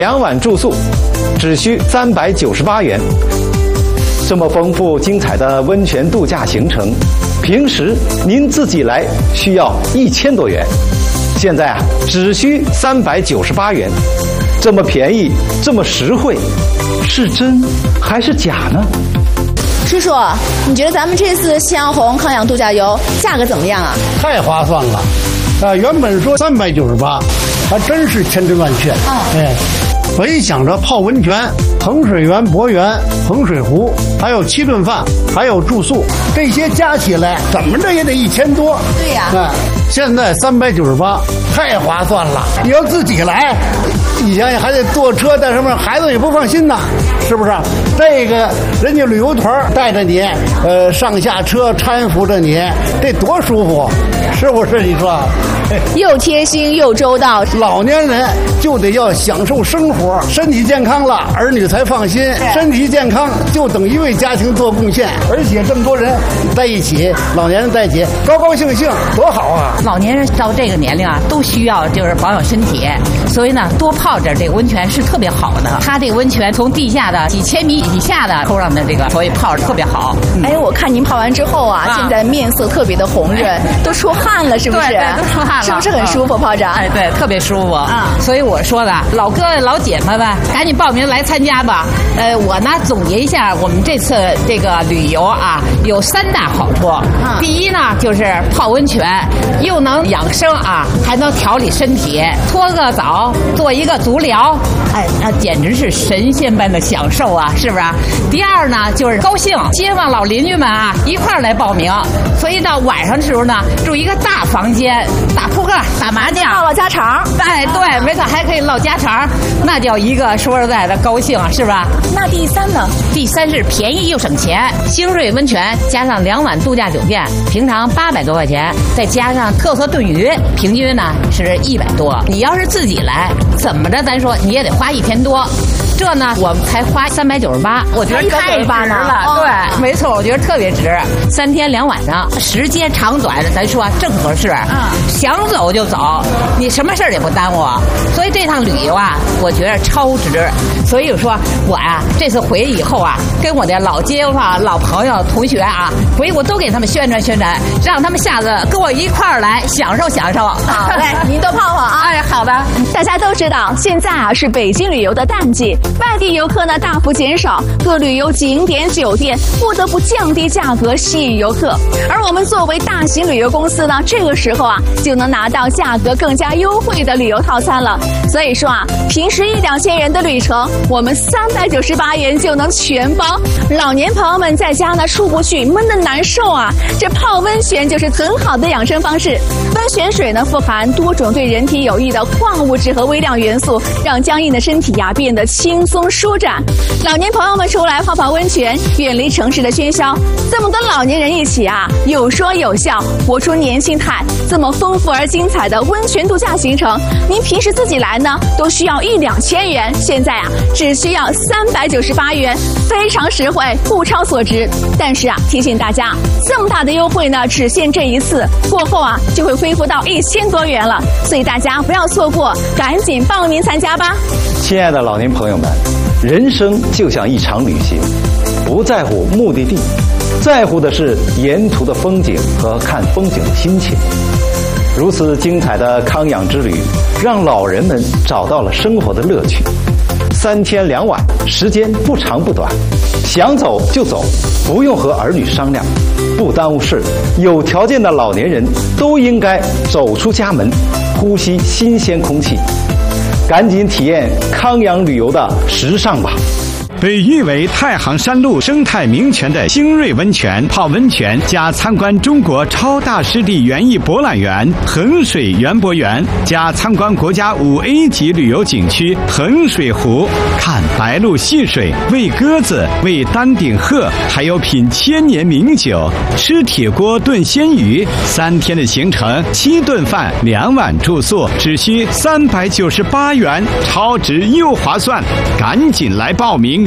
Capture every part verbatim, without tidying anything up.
两晚住宿，只需三百九十八元。这么丰富精彩的温泉度假行程，平时您自己来需要一千多元，现在啊只需三百九十八元，这么便宜，这么实惠，是真还是假呢？ 叔叔，你觉得咱们这次夕阳红康养度假游价格怎么样啊？ 太划算了，啊，原本说三百九十八，还真是千真万确。 哦， 哎，本想着泡温泉、衡水园、博园、衡水湖，还有七顿饭，还有住宿，这些加起来怎么着也得一千多。 对呀、 啊，现在三百九十八，太划算了。你要自己来，你想想还得坐车带什么，孩子也不放心呐，是不是？这个人家旅游团带着你，呃，上下车搀扶着你，这多舒服，是不是？你说？ 又贴心又周到。 老年人就得要享受生活，身体健康了，儿女才放心。身体健康就等于为家庭做贡献，而且这么多人在一起，老年人在一起，高高兴兴，多好啊！ 老年人到这个年龄啊，都需要就是保养身体，所以呢，多泡点这个温泉是特别好的。它这个温泉从地下的几千米以下的沟上的这个，所以泡着特别好。 嗯、哎，我看您泡完之后啊，啊现在面色特别的红润，哎、都出汗了，是不是？ 对对，都出汗了， 是不是很舒服？泡着？ 哎，对，特别舒服啊。所以我说的，老哥老姐们们，赶紧报名来参加吧。呃，我呢总结一下，我们这次这个旅游啊，有三大好处。嗯、第一呢，就是泡温泉，又能养生啊，还能调理身体，搓个澡，做一个足疗，哎，那简直是神仙般的享受啊，是不是？第二呢，就是高兴，街坊老邻居们啊一块儿来报名，所以到晚上的时候呢，住一个大房间，打扑克、打麻将， 唠唠家常。 哎，对，没错，还可以唠家常，那叫一个说实在的高兴啊，是吧？ 那第三呢？ 第三是便宜又省钱，星瑞温泉加上两晚度假酒店，平常八百多块钱，再加上特色炖鱼，平均呢是一百多。你要是自己来，怎么着咱说你也得花一千多。这呢，我们才花三百九十八，我觉得太值了。哦、对，没错，我觉得特别值。三天两晚上，时间长短咱说正合适。嗯，想走就走，你什么事儿也不耽误。所以这趟旅游啊，我觉得超值。所以说我啊，这次回以后啊，跟我的老街坊、老朋友、同学啊，回我都给他们宣传宣传，让他们下次跟我一块儿来享受享受。 好嘞，您多泡泡啊！ 哎，好的。 大家都知道，现在啊是北京旅游的淡季。外地游客呢大幅减少，各旅游景点酒店不得不降低价格吸引游客。而我们作为大型旅游公司呢，这个时候啊就能拿到价格更加优惠的旅游套餐了。所以说啊，平时一两千元的旅程，我们三百九十八元就能全包。老年朋友们在家呢出不去，闷得难受啊，这泡温泉就是很好的养生方式。温泉水呢富含多种对人体有益的矿物质和微量元素，让僵硬的身体呀变得轻松舒展。老年朋友们出来泡泡温泉，远离城市的喧嚣，这么多老年人一起啊，有说有笑，活出年轻态。这么丰富而精彩的温泉度假行程，您平时自己来呢，都需要一两千元，现在啊，只需要三百九十八元，非常实惠，物超所值。但是啊，提醒大家，这么大的优惠呢，只限这一次，过后啊，就会恢复到一千多元了。所以大家不要错过，赶紧报名参加吧。 亲爱的老年朋友们，人生就像一场旅行，不在乎目的地，在乎的是沿途的风景和看风景的心情。如此精彩的康养之旅，让老人们找到了生活的乐趣。三天两晚，时间不长不短，想走就走，不用和儿女商量，不耽误事。有条件的老年人都应该走出家门，呼吸新鲜空气。赶紧体验康养旅游的时尚吧！ 被誉为太行山路生态名泉的星瑞温泉，泡温泉加参观中国超大湿地园艺博览园衡水园博园，加参观国家五 A 级旅游景区衡水湖，看白鹭戏水，喂鸽子，喂丹顶鹤，还有品千年名酒，吃铁锅炖鲜鱼。三天的行程，七顿饭，两晚住宿，只需三百九十八元，超值又划算，赶紧来报名！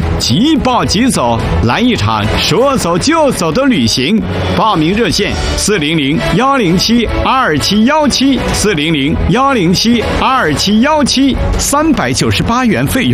即报即走，来一场说走就走的旅行。报名热线：四零零幺零七二七幺七，四零零幺零七二七幺七，三百九十八元费用。